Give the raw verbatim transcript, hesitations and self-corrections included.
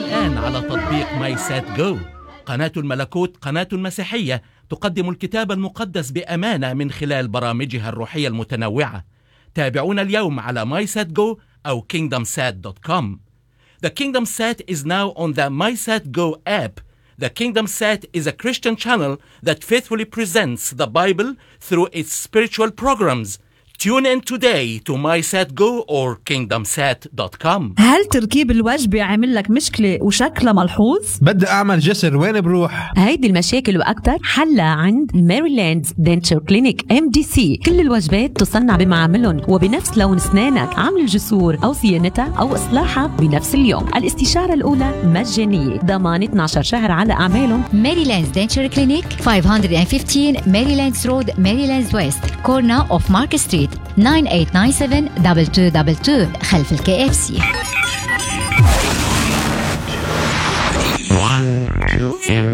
الآن على تطبيق ماي سات جو. قناة الملكوت قناة مسيحية تقدم الكتاب المقدس بأمانة من خلال برامجها الروحية المتنوعة. تابعونا اليوم على ماي سات جو أو كينغدم سات دوت كوم. The KingdomSat is now on the MySatGo app. The KingdomSat is a Christian channel that faithfully presents the Bible through its spiritual programs. Tune in today to MySatGo or kingdom sat dot com. هل تركيب الوجبة عامل لك مشكلة وشكلها ملحوظ؟ بدي أعمل جسر، وين بروح؟ هيدي المشاكل وأكتر حلها عند ماريلاند دنتشر كلينيك إم دي سي. كل الوجبات تصنع بمعاملهم وبنفس لون أسنانك، عمل الجسور أو صيانتها أو إصلاحها بنفس اليوم. الاستشارة الأولى مجانية، ضمان اثنا عشر شهر على أعمالهم. ماريلاند دنتشر كلينيك خمسمية وخمستاشر ماريلاند رود، ماريلاند ويست، كورنا أوف مارك ستريت، nine eight nine seven two two two two خلف الكي اف سي.